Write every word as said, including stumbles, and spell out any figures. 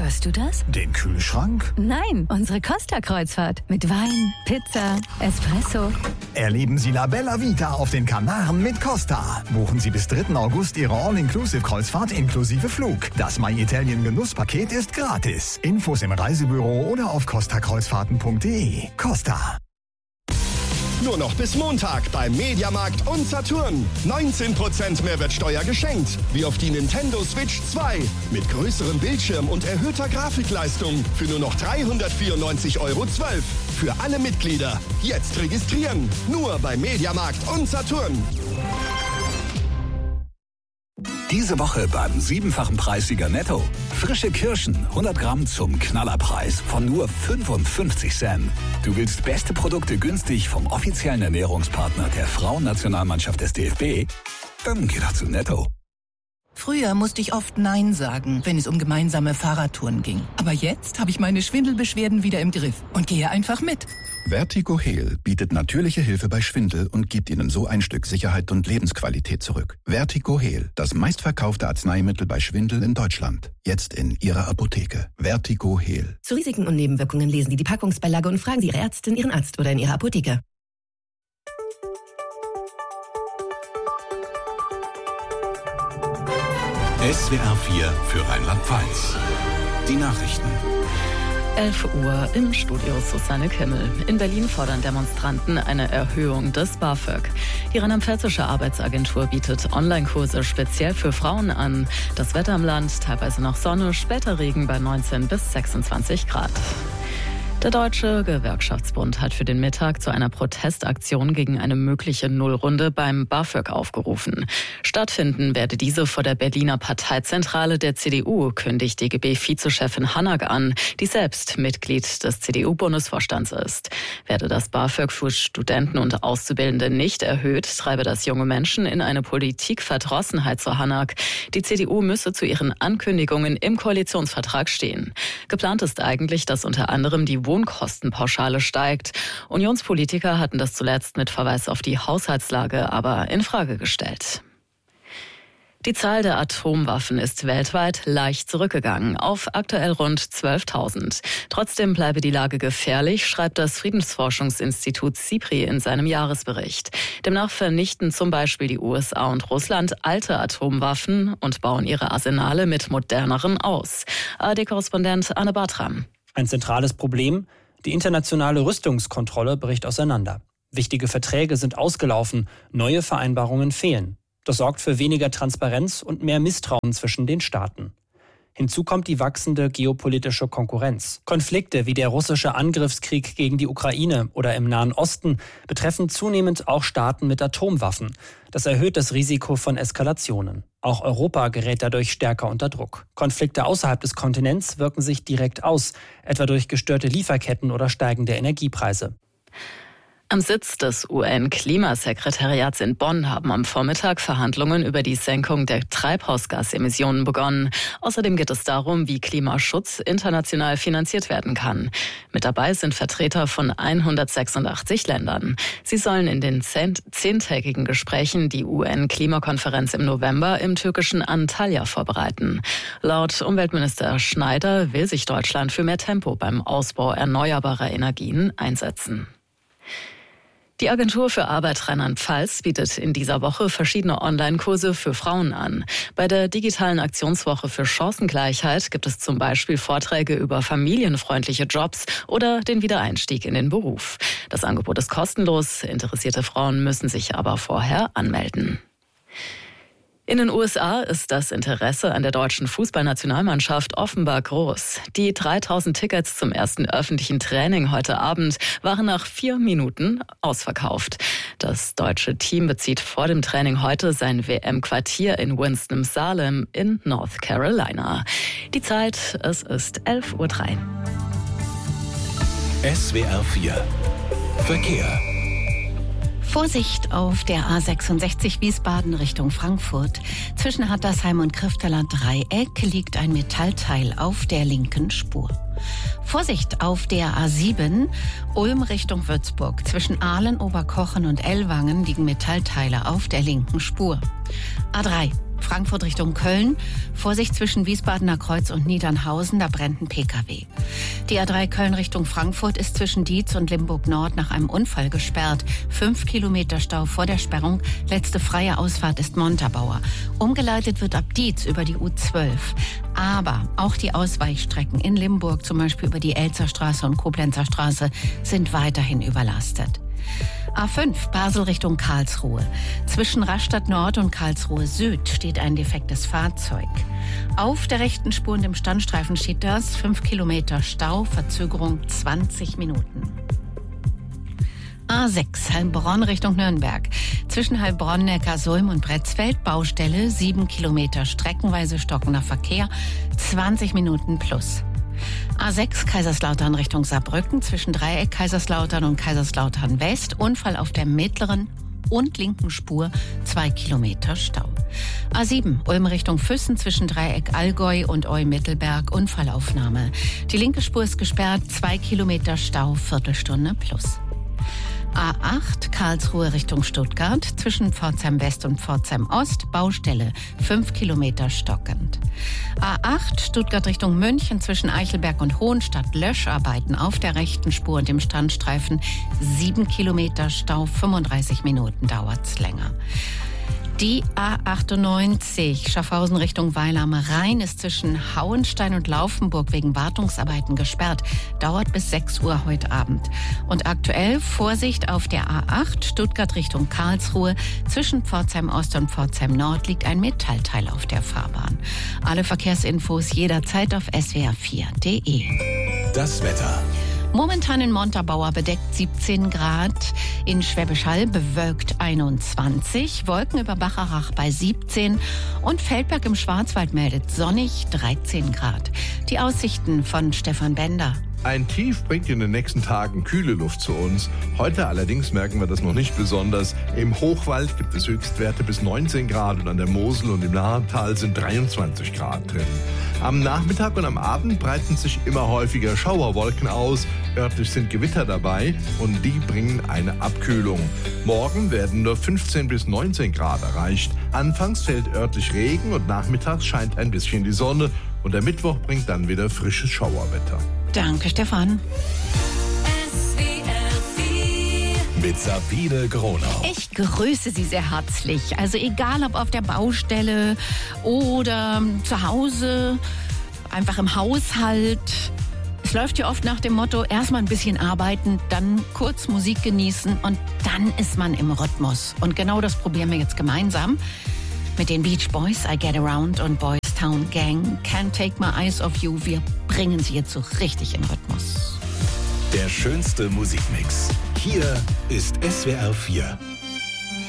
Hörst du das? Den Kühlschrank? Nein, unsere Costa-Kreuzfahrt. Mit Wein, Pizza, Espresso. Erleben Sie La Bella Vita auf den Kanaren mit Costa. Buchen Sie bis dritten August Ihre All-Inclusive-Kreuzfahrt inklusive Flug. Das My Italien Genusspaket ist gratis. Infos im Reisebüro oder auf costa kreuzfahrten punkt de. Costa. Nur noch bis Montag beim Mediamarkt und Saturn. neunzehn Prozent Mehrwertsteuer geschenkt. Wie auf die Nintendo Switch zwei. Mit größerem Bildschirm und erhöhter Grafikleistung. Für nur noch dreihundertvierundneunzig Euro zwölf. Für alle Mitglieder. Jetzt registrieren. Nur beim Mediamarkt und Saturn. Diese Woche beim siebenfachen Preissieger Netto. Frische Kirschen, hundert Gramm zum Knallerpreis von nur fünfundfünfzig Cent. Du willst beste Produkte günstig vom offiziellen Ernährungspartner der Frauennationalmannschaft des D F B? Dann geh doch zu Netto. Früher musste ich oft Nein sagen, wenn es um gemeinsame Fahrradtouren ging. Aber jetzt habe ich meine Schwindelbeschwerden wieder im Griff und gehe einfach mit. Vertigo Heal bietet natürliche Hilfe bei Schwindel und gibt Ihnen so ein Stück Sicherheit und Lebensqualität zurück. Vertigo Heal, das meistverkaufte Arzneimittel bei Schwindel in Deutschland. Jetzt in Ihrer Apotheke. Vertigo Heal. Zu Risiken und Nebenwirkungen lesen Sie die Packungsbeilage und fragen Sie Ihre Ärztin, Ihren Arzt oder in Ihrer Apotheke. S W R vier für Rheinland-Pfalz. Die Nachrichten. elf Uhr im Studio Susanne Kimmel. In Berlin fordern Demonstranten eine Erhöhung des BAföG. Die Rheinland-Pfälzische Arbeitsagentur bietet Online-Kurse speziell für Frauen an. Das Wetter im Land, teilweise noch Sonne, später Regen bei neunzehn bis sechsundzwanzig Grad. Der Deutsche Gewerkschaftsbund hat für den Mittag zu einer Protestaktion gegen eine mögliche Nullrunde beim BAföG aufgerufen. Stattfinden werde diese vor der Berliner Parteizentrale der C D U, kündigt D G B-Vizechefin Hanak an, die selbst Mitglied des C D U-Bundesvorstands ist. Werde das BAföG für Studenten und Auszubildende nicht erhöht, treibe das junge Menschen in eine Politikverdrossenheit, so Hanak. Die C D U müsse zu ihren Ankündigungen im Koalitionsvertrag stehen. Geplant ist eigentlich, dass unter anderem die Wohnkostenpauschale steigt. Unionspolitiker hatten das zuletzt mit Verweis auf die Haushaltslage aber in Frage gestellt. Die Zahl der Atomwaffen ist weltweit leicht zurückgegangen, auf aktuell rund zwölftausend. Trotzdem bleibe die Lage gefährlich, schreibt das Friedensforschungsinstitut SIPRI in seinem Jahresbericht. Demnach vernichten zum Beispiel die U S A und Russland alte Atomwaffen und bauen ihre Arsenale mit moderneren aus. A R D-Korrespondent Arne Bartram. Ein zentrales Problem: die internationale Rüstungskontrolle bricht auseinander. Wichtige Verträge sind ausgelaufen, neue Vereinbarungen fehlen. Das sorgt für weniger Transparenz und mehr Misstrauen zwischen den Staaten. Hinzu kommt die wachsende geopolitische Konkurrenz. Konflikte wie der russische Angriffskrieg gegen die Ukraine oder im Nahen Osten betreffen zunehmend auch Staaten mit Atomwaffen. Das erhöht das Risiko von Eskalationen. Auch Europa gerät dadurch stärker unter Druck. Konflikte außerhalb des Kontinents wirken sich direkt aus, etwa durch gestörte Lieferketten oder steigende Energiepreise. Am Sitz des U N-Klimasekretariats in Bonn haben am Vormittag Verhandlungen über die Senkung der Treibhausgasemissionen begonnen. Außerdem geht es darum, wie Klimaschutz international finanziert werden kann. Mit dabei sind Vertreter von hundertsechsundachtzig Ländern. Sie sollen in den zehntägigen Gesprächen die U N-Klimakonferenz im November im türkischen Antalya vorbereiten. Laut Umweltminister Schneider will sich Deutschland für mehr Tempo beim Ausbau erneuerbarer Energien einsetzen. Die Agentur für Arbeit Rheinland-Pfalz bietet in dieser Woche verschiedene Online-Kurse für Frauen an. Bei der digitalen Aktionswoche für Chancengleichheit gibt es zum Beispiel Vorträge über familienfreundliche Jobs oder den Wiedereinstieg in den Beruf. Das Angebot ist kostenlos, interessierte Frauen müssen sich aber vorher anmelden. In den U S A ist das Interesse an der deutschen Fußballnationalmannschaft offenbar groß. Die dreitausend Tickets zum ersten öffentlichen Training heute Abend waren nach vier Minuten ausverkauft. Das deutsche Team bezieht vor dem Training heute sein W M-Quartier in Winston-Salem in North Carolina. Die Zeit, es ist elf Uhr drei. S W R vier Verkehr. Vorsicht auf der A sechsundsechzig Wiesbaden Richtung Frankfurt. Zwischen Hattersheim und Krifteler Dreieck liegt ein Metallteil auf der linken Spur. Vorsicht auf der A sieben Ulm Richtung Würzburg. Zwischen Aalen, Oberkochen und Ellwangen liegen Metallteile auf der linken Spur. A drei Frankfurt Richtung Köln. Vorsicht zwischen Wiesbadener Kreuz und Niedernhausen, da brennt ein P K W. Die A drei Köln Richtung Frankfurt ist zwischen Dietz und Limburg Nord nach einem Unfall gesperrt. Fünf Kilometer Stau vor der Sperrung. Letzte freie Ausfahrt ist Montabaur. Umgeleitet wird ab Dietz über die U zwölf. Aber auch die Ausweichstrecken in Limburg, zum Beispiel über die Elzerstraße und Koblenzer Straße, sind weiterhin überlastet. A fünf Basel Richtung Karlsruhe. Zwischen Rastatt Nord und Karlsruhe Süd steht ein defektes Fahrzeug. Auf der rechten Spur und im Standstreifen steht das. Fünf Kilometer Stau, Verzögerung zwanzig Minuten. A sechs Heilbronn Richtung Nürnberg. Zwischen Heilbronn, Neckarsulm und Bretzfeld Baustelle. Sieben Kilometer streckenweise stockender Verkehr. zwanzig Minuten plus. A sechs Kaiserslautern Richtung Saarbrücken, zwischen Dreieck Kaiserslautern und Kaiserslautern West, Unfall auf der mittleren und linken Spur, zwei Kilometer Stau. A sieben Ulm Richtung Füssen, zwischen Dreieck Allgäu und Eu-Mittelberg, Unfallaufnahme. Die linke Spur ist gesperrt, zwei Kilometer Stau, Viertelstunde plus. A acht Karlsruhe Richtung Stuttgart, zwischen Pforzheim West und Pforzheim Ost, Baustelle, fünf Kilometer stockend. A acht Stuttgart Richtung München, zwischen Eichelberg und Hohenstadt, Löscharbeiten auf der rechten Spur und im Standstreifen, sieben Kilometer Stau, fünfunddreißig Minuten dauert's länger. Die A achtundneunzig Schaffhausen Richtung Weil am Rhein ist zwischen Hauenstein und Laufenburg wegen Wartungsarbeiten gesperrt. Dauert bis sechs Uhr heute Abend. Und aktuell Vorsicht auf der A acht Stuttgart Richtung Karlsruhe. Zwischen Pforzheim Ost und Pforzheim Nord liegt ein Metallteil auf der Fahrbahn. Alle Verkehrsinfos jederzeit auf S W R vier Punkt de. Das Wetter. Momentan in Montabaur bedeckt siebzehn Grad, in Schwäbisch Hall bewölkt einundzwanzig, Wolken über Bacharach bei siebzehn und Feldberg im Schwarzwald meldet sonnig dreizehn Grad. Die Aussichten von Stefan Bender. Ein Tief bringt in den nächsten Tagen kühle Luft zu uns. Heute allerdings merken wir das noch nicht besonders. Im Hochwald gibt es Höchstwerte bis neunzehn Grad und an der Mosel und im Nahental sind dreiundzwanzig Grad drin. Am Nachmittag und am Abend breiten sich immer häufiger Schauerwolken aus. Örtlich sind Gewitter dabei und die bringen eine Abkühlung. Morgen werden nur fünfzehn bis neunzehn Grad erreicht. Anfangs fällt örtlich Regen und nachmittags scheint ein bisschen die Sonne. Und der Mittwoch bringt dann wieder frisches Schauerwetter. Danke, Stefan. Mit Sabine Gronau. Ich grüße Sie sehr herzlich. Also egal, ob auf der Baustelle oder zu Hause, einfach im Haushalt. Es läuft ja oft nach dem Motto, erstmal ein bisschen arbeiten, dann kurz Musik genießen und dann ist man im Rhythmus. Und genau das probieren wir jetzt gemeinsam mit den Beach Boys, I Get Around und Boys Town Gang, Can't Take My Eyes Off You. Wir bringen Sie jetzt so richtig in Rhythmus. Der schönste Musikmix. Hier ist S W R vier.